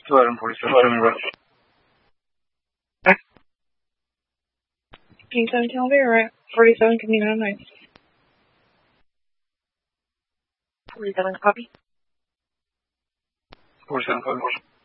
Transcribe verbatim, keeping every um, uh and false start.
Two item forty-seven, show me rush. King seventeen will be right. forty-seven, Camino nine. forty-seven, copy. forty-seven, copy.